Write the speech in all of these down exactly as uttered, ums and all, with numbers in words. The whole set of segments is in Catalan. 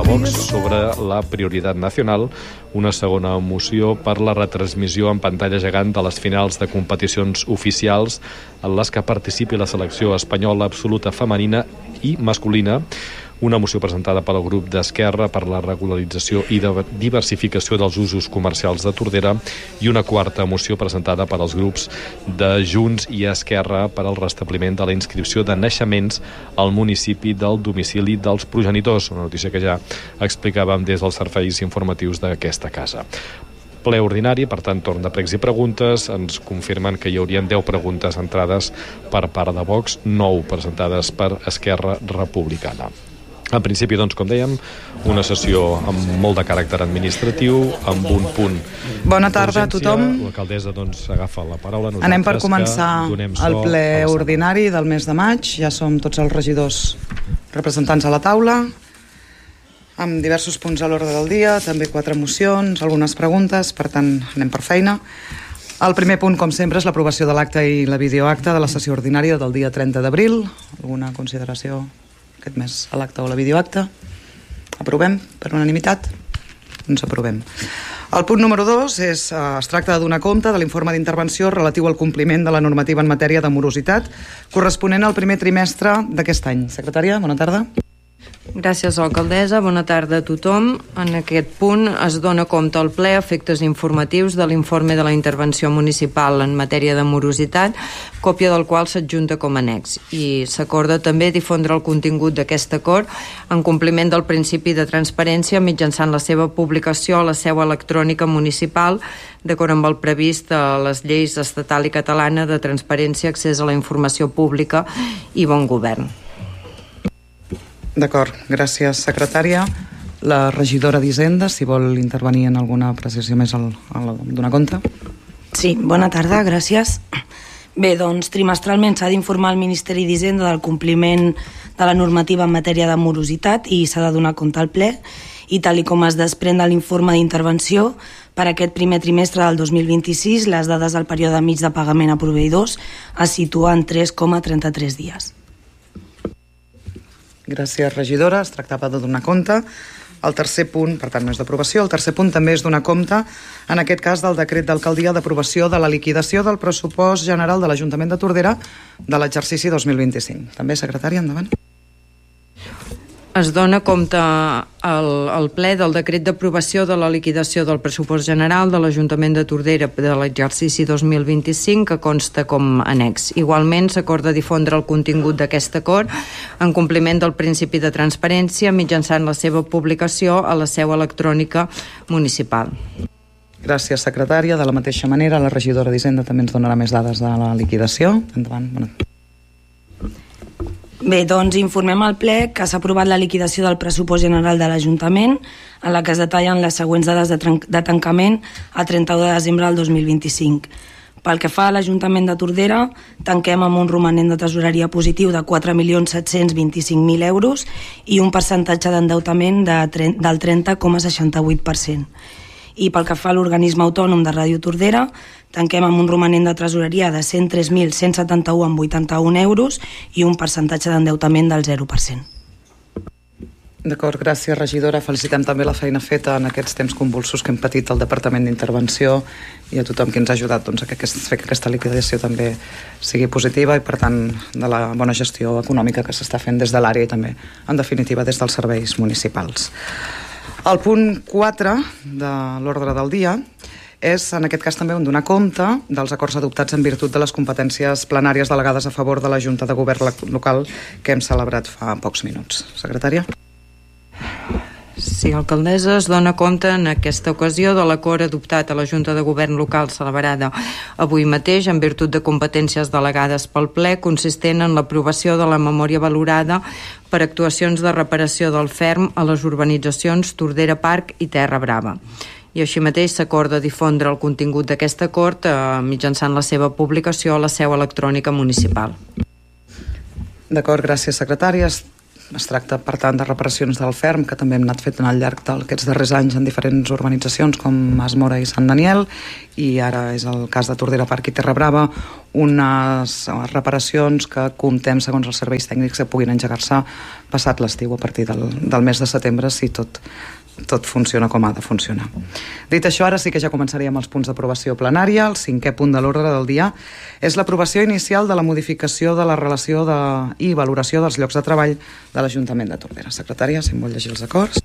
Vox sobre la prioritat nacional, una segona moció per la retransmissió en pantalla gegant de les finals de competicions oficials en les que participi la selecció espanyola absoluta femenina i masculina, una moció presentada pel grup d'Esquerra per la regularització i de diversificació dels usos comercials de Tordera i una quarta moció presentada per als grups de Junts i Esquerra per al restabliment de la inscripció de naixements al municipi del domicili dels progenitors, una notícia que ja explicàvem des dels serveis informatius d'aquesta casa. Ple ordinari, per tant, torn de pregs i preguntes. Ens confirmen que hi haurien deu preguntes entrades per part de Vox, nou presentades per Esquerra Republicana. En principi, doncs, com dèiem, una sessió amb molt de caràcter administratiu, amb un punt. Bona tarda a tothom. L'alcaldessa, doncs, agafa la paraula. Nosaltres anem per començar el ple ordinari del mes de maig. Ja som tots els regidors representants a la taula, amb diversos punts a l'ordre del dia, també quatre mocions, algunes preguntes, per tant, anem per feina. El primer punt, com sempre, és l'aprovació de l'acte i la videoacta de la sessió ordinària del dia trenta d'abril. Alguna consideració aquest mes a l'acte o la videoacta? Aprovem per unanimitat? Doncs aprovem. El punt número dos és, eh, es tracta de donar compte de l'informe d'intervenció relatiu al compliment de la normativa en matèria de morositat corresponent al primer trimestre d'aquest any. Secretària, bona tarda. Gràcies, alcaldessa. Bona tarda a tothom. En aquest punt es dona compte al ple efectes informatius de l'informe de la intervenció municipal en matèria de morositat, còpia del qual s'adjunta com a annex. I s'acorda també difondre el contingut d'aquest acord en compliment del principi de transparència mitjançant la seva publicació a la seu electrònica municipal, d'acord amb el previst a les lleis estatal i catalana de transparència, accés a la informació pública i bon govern. D'acord, gràcies, secretària. La regidora d'Hisenda, si vol intervenir en alguna precisió més al, al donar compte. Sí, bona tarda, gràcies. Bé, doncs, trimestralment s'ha d'informar al Ministeri d'Hisenda del compliment de la normativa en matèria de morositat i s'ha de donar compte al ple. I tal i com es desprèn de l'informe d'intervenció, per aquest primer trimestre del dos mil vint-i-sis, les dades del període mig de pagament a proveïdors es situen en tres coma trenta-tres dies. Gràcies, regidora. Es tractava de donar compte. El tercer punt, per tant, no és d'aprovació, el tercer punt també és donar compte, en aquest cas, del decret d'alcaldia d'aprovació de la liquidació del pressupost general de l'Ajuntament de Tordera de l'exercici dos mil vint-i-cinc. També, secretària, endavant. Es dona compte al, al ple del decret d'aprovació de la liquidació del pressupost general de l'Ajuntament de Tordera de l'exercici dos mil vint-i-cinc, que consta com annex. Igualment, s'acorda difondre el contingut d'aquest acord en compliment del principi de transparència mitjançant la seva publicació a la seu electrònica municipal. Gràcies, secretària. De la mateixa manera, la regidora d'Hisenda també ens donarà més dades de la liquidació. Endavant. Bona. Bé, doncs informem al ple que s'ha aprovat la liquidació del pressupost general de l'Ajuntament, en la que es detallen les següents dades de, de tancament a trenta-u de desembre del dos mil vint-i-cinc. Pel que fa a l'Ajuntament de Tordera, tanquem amb un romanent de tesoreria positiu de quatre milions set-cents vint-i-cinc mil euros i un percentatge d'endeutament de, del trenta coma seixanta-vuit per cent. I pel que fa a l'organisme autònom de Ràdio Tordera, tanquem amb un romanent de tresoreria de cent tres mil cent setanta-u coma vuitanta-un euros i un percentatge d'endeutament del zero per cent. D'acord, gràcies, regidora. Felicitem també la feina feta en aquests temps convulsos que hem patit al Departament d'Intervenció i a tothom que ens ha ajudat doncs, a que aquest, fer que aquesta liquidació també sigui positiva i, per tant, de la bona gestió econòmica que s'està fent des de l'àrea i també, en definitiva, des dels serveis municipals. El punt quatre de l'ordre del dia és, en aquest cas, també un donar compte dels acords adoptats en virtut de les competències plenàries delegades a favor de la Junta de Govern local que hem celebrat fa pocs minuts. Secretària? Sí, alcaldessa, es dona compte en aquesta ocasió de l'acord adoptat a la Junta de Govern local celebrada avui mateix en virtut de competències delegades pel ple, consistent en l'aprovació de la memòria valorada per actuacions de reparació del ferm a les urbanitzacions Tordera Parc i Terra Brava. I així mateix s'acorda difondre el contingut d'aquest acord eh, mitjançant la seva publicació a la seu electrònica municipal. D'acord, gràcies, secretària. Es Es tracta, per tant, de reparacions del ferm, que també hem anat fet al llarg d'aquests darrers anys en diferents urbanitzacions com Mas Mora i Sant Daniel, i ara és el cas de Tordera Parc i Terra Brava, unes reparacions que comptem, segons els serveis tècnics, que puguin engegar-se passat l'estiu, a partir del, del mes de setembre, si tot, tot funciona com ha de funcionar. Dit això, ara sí que ja començaríem els punts d'aprovació plenària. El cinquè punt de l'ordre del dia és l'aprovació inicial de la modificació de la relació de, i valoració dels llocs de treball de l'Ajuntament de Tordera. Secretària, si em vol llegir els acords.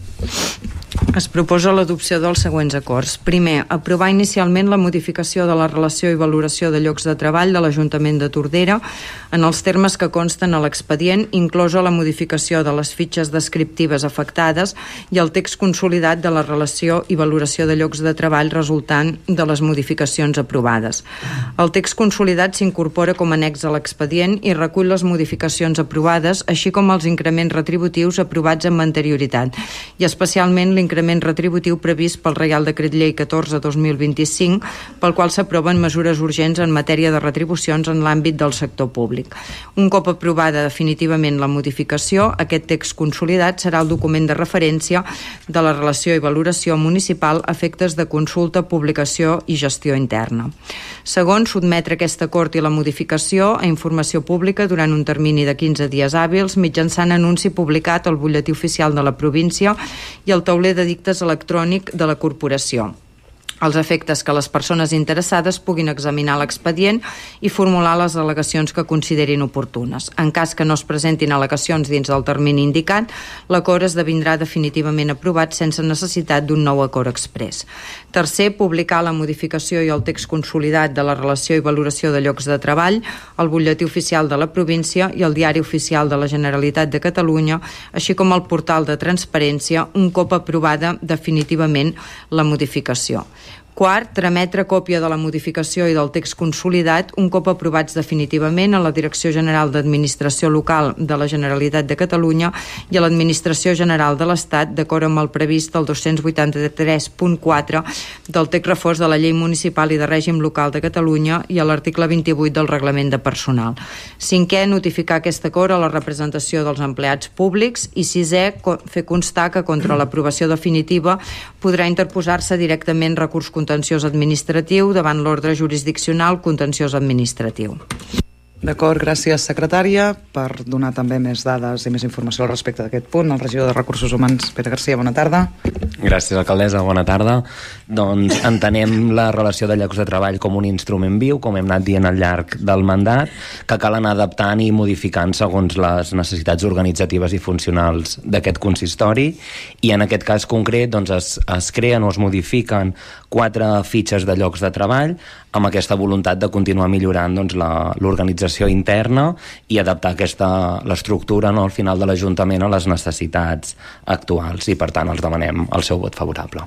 Es proposa l'adopció dels següents acords. Primer, aprovar inicialment la modificació de la relació i valoració de llocs de treball de l'Ajuntament de Tordera en els termes que consten a l'expedient, inclosa la modificació de les fitxes descriptives afectades i el text consolidat de la relació i valoració de llocs de treball resultant de les modificacions aprovades. El text consolidat s'incorpora com a annex a l'expedient i recull les modificacions aprovades, així com els increments retributius aprovats amb anterioritat, i especialment l'increment retributiu previst pel Reial Decret Llei catorze dos mil vint-i-cinc, pel qual s'aproven mesures urgents en matèria de retribucions en l'àmbit del sector públic. Un cop aprovada definitivament la modificació, aquest text consolidat serà el document de referència de la relació i valoració municipal a efectes de consulta, publicació i gestió interna. Segon, sotmetre aquest acord i la modificació a informació pública durant un termini de quinze dies hàbils mitjançant anunci publicat al butlletí oficial de la província i el tauler de dictes electrònic de la corporació, als efectes que les persones interessades puguin examinar l'expedient i formular les al·legacions que considerin oportunes. En cas que no es presentin al·legacions dins del termini indicat, l'acord esdevindrà definitivament aprovat sense necessitat d'un nou acord exprés. Tercer, publicar la modificació i el text consolidat de la relació i valoració de llocs de treball al butlletí oficial de la província i al diari oficial de la Generalitat de Catalunya, així com al portal de transparència, un cop aprovada definitivament la modificació. Quart, trametre còpia de la modificació i del text consolidat un cop aprovats definitivament a la Direcció General d'Administració Local de la Generalitat de Catalunya i a l'Administració General de l'Estat, d'acord amb el previst al dos-cents vuitanta-tres punt quatre del text refós de la Llei Municipal i de Règim Local de Catalunya i a l'article vint-i-vuit del Reglament de Personal. Cinquè, notificar aquest acord a la representació dels empleats públics i sisè, fer constar que contra l'aprovació definitiva podrà interposar-se directament recurs contenciós administratiu davant l'ordre jurisdiccional contenciós administratiu. D'acord, gràcies, secretària. Per donar també més dades i més informació al respecte d'aquest punt, el regidor de Recursos Humans, Pere Garcia, bona tarda. Gràcies, alcaldessa, bona tarda. Doncs entenem la relació de llocs de treball com un instrument viu, com hem anat dient al llarg del mandat, que cal anar adaptant i modificant segons les necessitats organitzatives i funcionals d'aquest consistori, i en aquest cas concret doncs, es, es creen o es modifiquen quatre fitxes de llocs de treball amb aquesta voluntat de continuar millorant doncs, l'organització interna i adaptar aquesta, l'estructura, no, al final de l'Ajuntament a les necessitats actuals, i per tant els demanem el seu vot favorable.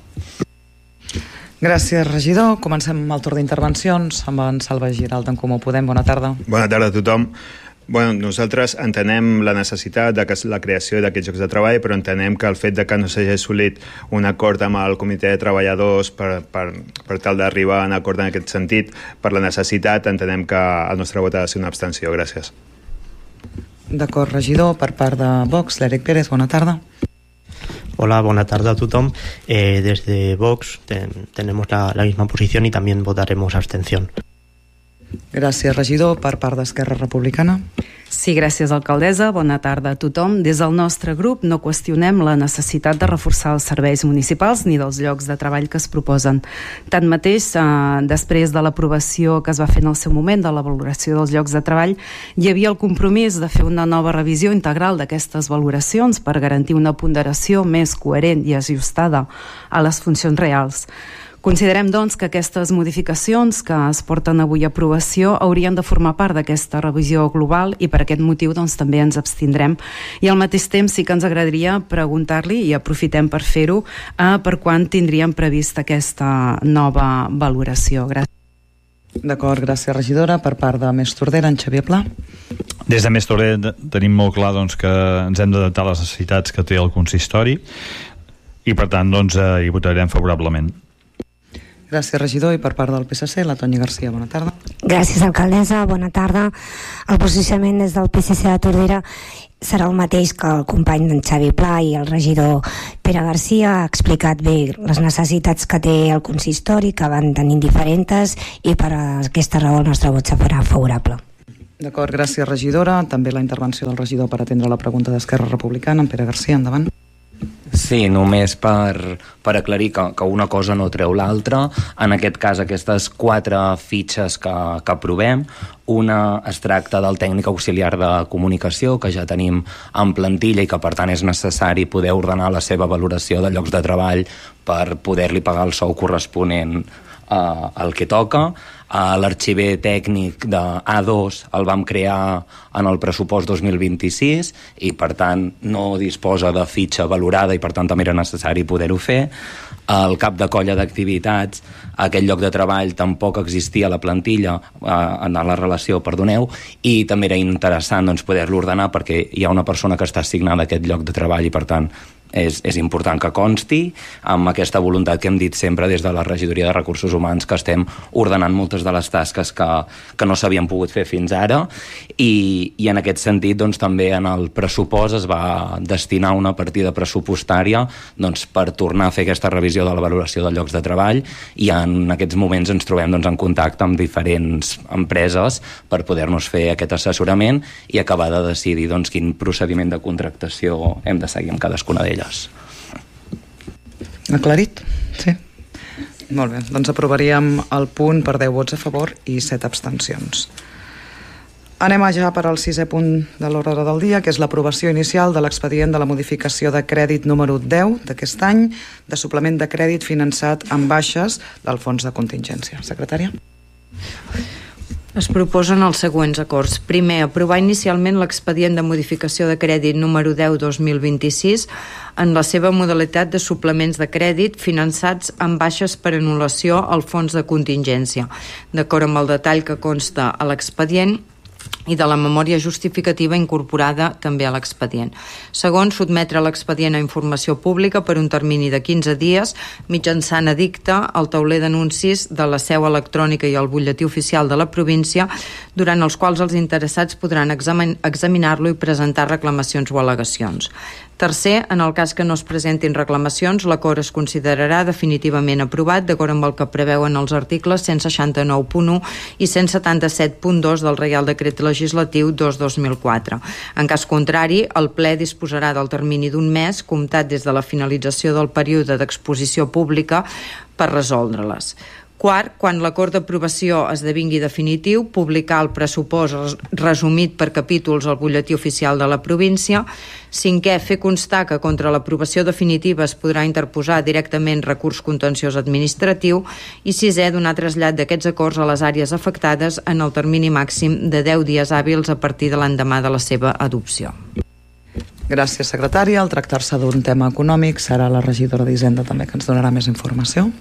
Gràcies, regidor. Comencem amb el torn d'intervencions amb en Salva Giralt d'en Comú Podem. Bona tarda. Bona tarda a tothom. Bueno, nosaltres entenem la necessitat de la creació d'aquests llocs de treball, però entenem que el fet de que no s'hagi assolit un acord amb el comitè de treballadors per, per, per tal d'arribar a un acord en aquest sentit, per la necessitat, entenem que el nostre vot ha de ser una abstenció. Gràcies. D'acord, regidor. Per part de Vox, l'Eric Pérez, bona tarda. Hola, buena tarde a todos. Eh, desde Vox ten, tenemos la, la misma posición y también votaremos abstención. Gràcies, regidor. Per part d'Esquerra Republicana. Sí, gràcies, alcaldessa. Bona tarda a tothom. Des del nostre grup no qüestionem la necessitat de reforçar els serveis municipals ni dels llocs de treball que es proposen. Tanmateix, eh, després de l'aprovació que es va fer en el seu moment de la valoració dels llocs de treball, hi havia el compromís de fer una nova revisió integral d'aquestes valoracions per garantir una ponderació més coherent i ajustada a les funcions reals. Considerem, doncs, que aquestes modificacions que es porten avui a aprovació haurien de formar part d'aquesta revisió global i per aquest motiu doncs, també ens abstindrem. I al mateix temps sí que ens agradaria preguntar-li, i aprofitem per fer-ho, eh, per quan tindríem previst aquesta nova valoració. Gràcies. D'acord, gràcies, regidora. Per part de Més Tordera, en Xavier Pla. Des de Més Tordera tenim molt clar doncs, que ens hem d'adaptar a les necessitats que té el consistori i per tant doncs, eh, hi votarem favorablement. Gràcies, regidor. I per part del P S C, la Tonya Garcia, bona tarda. Gràcies, alcaldessa, bona tarda. El posicionament des del P S C de Tordera serà el mateix que el company d'en Xavi Pla i el regidor Pere Garcia. Ha explicat bé les necessitats que té el consistori, que van tenint diferents, i per aquesta raó el nostre vot serà favorable. D'acord, gràcies, regidora. També la intervenció del regidor per atendre la pregunta d'Esquerra Republicana. En Pere Garcia, endavant. Sí, només per, per aclarir que, que una cosa no treu l'altra. En aquest cas, aquestes quatre fitxes que, que aprovem, una es tracta del tècnic auxiliar de comunicació, que ja tenim en plantilla i que per tant és necessari poder ordenar la seva valoració de llocs de treball per poder-li pagar el sou corresponent Uh, el que toca. Uh, l'arxiver tècnic de A dos el vam crear en el pressupost dos mil vint-i-sis i per tant no disposa de fitxa valorada i per tant també era necessari poder-ho fer. El cap de colla d'activitats, aquest lloc de treball tampoc existia a la plantilla, uh, en la relació, perdoneu, i també era interessant doncs, poder-lo ordenar perquè hi ha una persona que està assignada a aquest lloc de treball i per tant És, és important que consti amb aquesta voluntat que hem dit sempre des de la regidoria de recursos humans, que estem ordenant moltes de les tasques que, que no s'havien pogut fer fins ara i, i en aquest sentit doncs, també en el pressupost es va destinar una partida pressupostària doncs, per tornar a fer aquesta revisió de la valoració de llocs de treball i en aquests moments ens trobem doncs, en contacte amb diferents empreses per poder-nos fer aquest assessorament i acabar de decidir doncs, quin procediment de contractació hem de seguir amb cadascuna d'elles. Aclarit? Sí. Molt bé, doncs aprovaríem el punt per deu vots a favor i set abstencions. Anem ja per al sisè punt de l'ordre del dia, que és l'aprovació inicial de l'expedient de la modificació de crèdit número deu d'aquest any, de suplement de crèdit finançat amb baixes del fons de contingència. Secretària? Es proposen els següents acords. Primer, aprovar inicialment l'expedient de modificació de crèdit número deu dos mil vint-i-sis en la seva modalitat de suplements de crèdit finançats amb baixes per anul·lació al fons de contingència, d'acord amb el detall que consta a l'expedient i de la memòria justificativa incorporada també a l'expedient. Segon, sotmetre l'expedient a informació pública per un termini de quinze dies mitjançant edicte al tauler d'anuncis de la seu electrònica i al butlletí oficial de la província, durant els quals els interessats podran examin- examinar-lo i presentar reclamacions o al·legacions. Tercer, en el cas que no es presentin reclamacions, l'acord es considerarà definitivament aprovat d'acord amb el que preveuen els articles cent seixanta-nou punt u i cent setanta-set punt dos del Reial Decret Legislatiu dos dos mil quatre. En cas contrari, el ple disposarà del termini d'un mes, comptat des de la finalització del període d'exposició pública, per resoldre-les. Quart, quan l'acord d'aprovació esdevingui definitiu, publicar el pressupost resumit per capítols al butlletí oficial de la província. Cinquè, fer constar que contra l'aprovació definitiva es podrà interposar directament recurs contenciós administratiu. I sisè, donar trasllat d'aquests acords a les àrees afectades en el termini màxim de deu dies hàbils a partir de l'endemà de la seva adopció. Gràcies, secretària. Al tractar-se d'un tema econòmic serà la regidora d'Hisenda també que ens donarà més informació.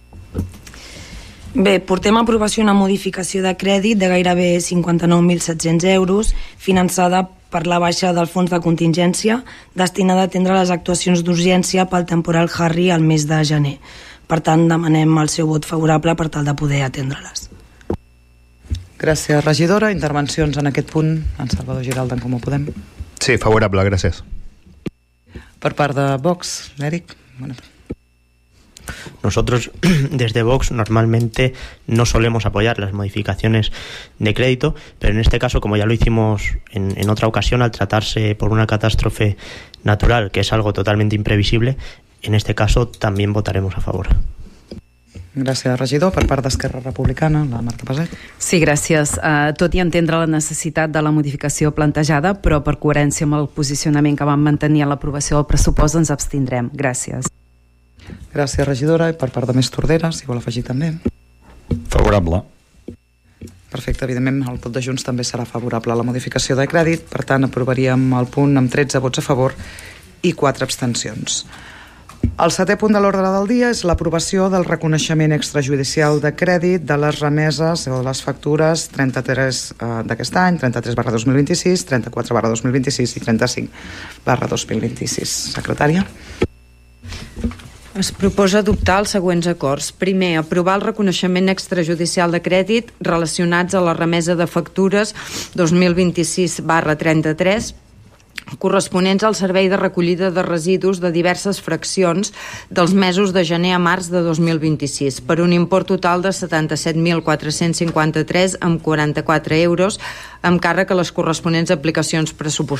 Bé, portem a aprovació una modificació de crèdit de gairebé cinquanta-nou mil set-cents euros, finançada per la baixa del fons de contingència, destinada a atendre les actuacions d'urgència pel temporal Harry al mes de gener. Per tant, demanem el seu vot favorable per tal de poder atendre-les. Gràcies, regidora. Intervencions en aquest punt, en Salvador Giralda, en Comú Podem. Sí, favorable, gràcies. Per part de Vox, l'Eric. Bona tarda. Nosotros desde Vox normalmente no solemos apoyar las modificaciones de crédito, pero en este caso, como ya lo hicimos en, en otra ocasión, al tratarse por una catástrofe natural, que es algo totalmente imprevisible, en este caso también votaremos a favor. Gràcies, regidor. Per part d'Esquerra Republicana, la Marta Paset. Sí, gràcies. Uh, tot i entendre la necessitat de la modificació plantejada, però per coherència amb el posicionament que vam mantenir a l'aprovació del pressupost ens abstindrem. Gràcies. Gràcies, regidora. I per part de Més Tordera, si vol afegir també. Favorable. Perfecte, evidentment el vot de Junts també serà favorable a la modificació de crèdit, per tant aprovaríem el punt amb tretze vots a favor i quatre abstencions. El setè punt de l'ordre del dia és l'aprovació del reconeixement extrajudicial de crèdit de les remeses o de les factures trenta-tres eh, d'aquest any, trenta-tres barra dos mil vint-i-sis, trenta-quatre barra dos mil vint-i-sis i trenta-cinc barra dos mil vint-i-sis. Secretària. Es proposa adoptar els següents acords. Primer, aprovar el reconeixement extrajudicial de crèdit relacionats a la remesa de factures dos mil vint-i-sis barra trenta-tres corresponents al servei de recollida de residus de diverses fraccions dels mesos de gener a març de dos mil vint-i-sis, per un import total de setanta-set mil quatre-cents cinquanta-tres amb quaranta-quatre euros, amb càrrec a les corresponents aplicacions pressupostàries